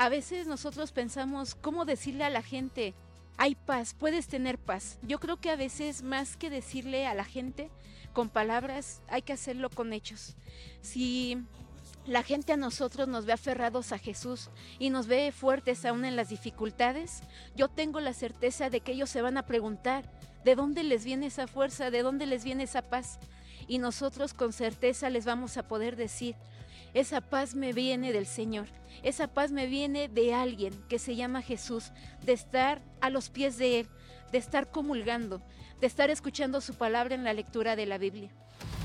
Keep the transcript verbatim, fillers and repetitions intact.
A veces nosotros pensamos cómo decirle a la gente, hay paz, puedes tener paz. Yo creo que a veces más que decirle a la gente con palabras, hay que hacerlo con hechos. Si la gente a nosotros nos ve aferrados a Jesús y nos ve fuertes aún en las dificultades, yo tengo la certeza de que ellos se van a preguntar, ¿de dónde les viene esa fuerza? ¿De dónde les viene esa paz? Y nosotros con certeza les vamos a poder decir, esa paz me viene del Señor, esa paz me viene de alguien que se llama Jesús, de estar a los pies de Él, de estar comulgando, de estar escuchando su palabra en la lectura de la Biblia.